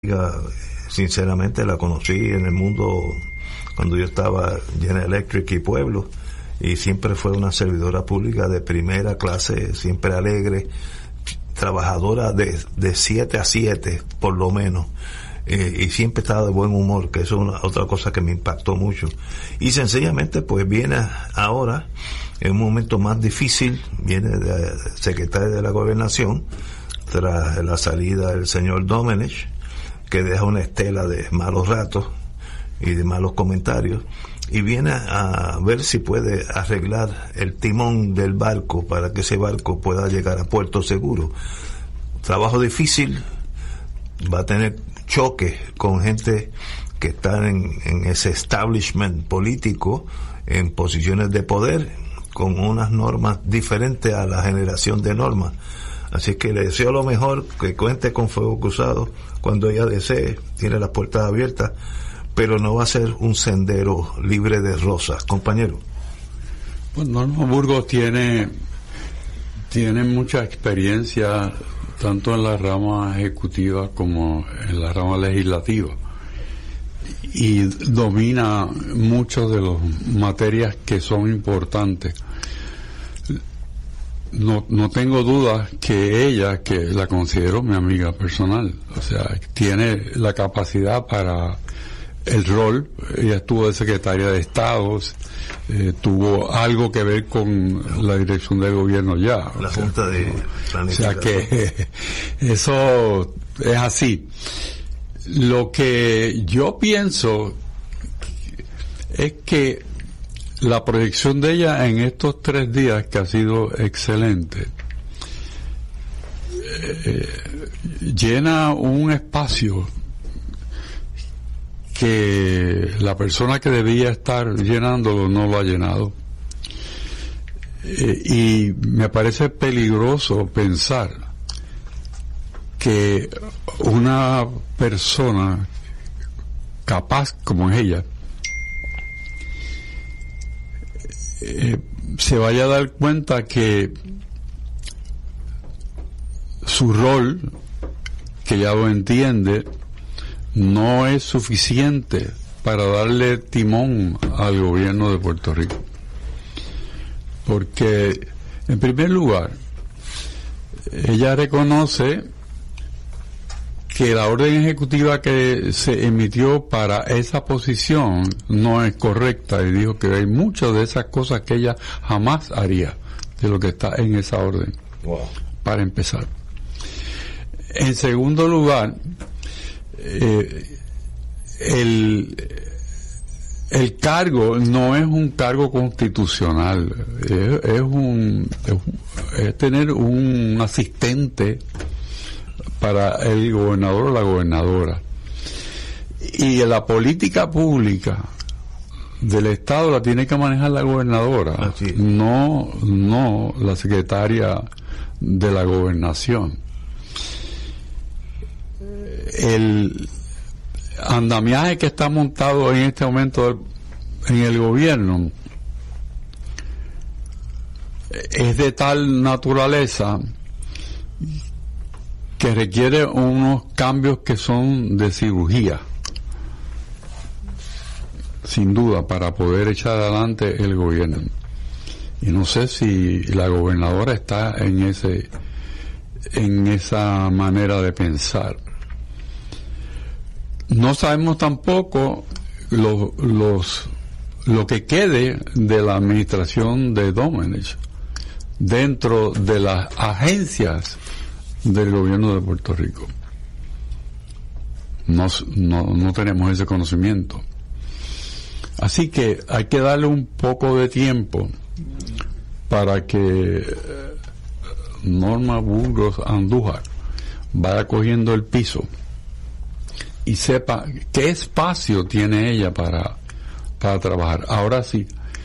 Sinceramente la conocí en el mundo cuando yo estaba en General Electric y Pueblo, y siempre fue una servidora pública de primera clase, siempre alegre, trabajadora de 7 a 7 por lo menos, y siempre estaba de buen humor, que eso es otra cosa que me impactó mucho. Y sencillamente pues viene ahora en un momento más difícil, viene de secretaria de la Gobernación tras la salida del señor Domenech, que deja una estela de malos ratos y de malos comentarios, y viene a ver si puede arreglar el timón del barco para que ese barco pueda llegar a puerto seguro. Trabajo difícil, va a tener choques con gente que están en ese establishment político, en posiciones de poder, con unas normas diferentes a la generación de normas. Así que le deseo lo mejor, que cuente con fuego cruzado cuando ella desee, tiene las puertas abiertas, pero no va a ser un sendero libre de rosas, compañero. Pues Norma Burgos tiene mucha experiencia tanto en la rama ejecutiva como en la rama legislativa, y domina muchas de las materias que son importantes. No tengo dudas que ella, que la considero mi amiga personal, o sea, tiene la capacidad para el rol. Ella estuvo de secretaria de Estado, tuvo algo que ver con la dirección del gobierno ya. La Junta de Planificación. O sea que eso es así. Lo que yo pienso es que la proyección de ella en estos 3 días, que ha sido excelente, llena un espacio que la persona que debía estar llenándolo no lo ha llenado. Y me parece peligroso pensar que una persona capaz como es ella se vaya a dar cuenta que su rol, que ya lo entiende, no es suficiente para darle timón al gobierno de Puerto Rico. Porque, en primer lugar, ella reconoce que la orden ejecutiva que se emitió para esa posición no es correcta, y dijo que hay muchas de esas cosas que ella jamás haría de lo que está en esa orden. Wow. Para empezar. En segundo lugar, el cargo no es un cargo constitucional, es tener un asistente para el gobernador o la gobernadora, y la política pública del Estado la tiene que manejar la gobernadora, no la secretaria de la gobernación. El andamiaje que está montado en este momento en el gobierno es de tal naturaleza que requiere unos cambios que son de cirugía, sin duda, para poder echar adelante el gobierno. Y no sé si la gobernadora está en esa manera de pensar. No sabemos tampoco lo que quede de la administración de Domenech dentro de las agencias del gobierno de Puerto Rico. No tenemos ese conocimiento. Así que hay que darle un poco de tiempo para que Norma Burgos Andújar vaya cogiendo el piso y sepa qué espacio tiene ella para trabajar. Ahora sí,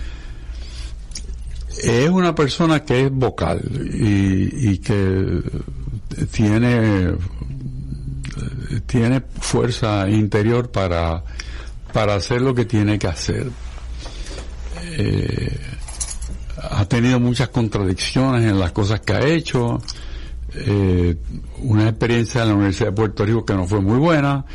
es una persona que es vocal y que tiene fuerza interior para hacer lo que tiene que hacer. Ha tenido muchas contradicciones en las cosas que ha hecho, una experiencia en la Universidad de Puerto Rico que no fue muy buena,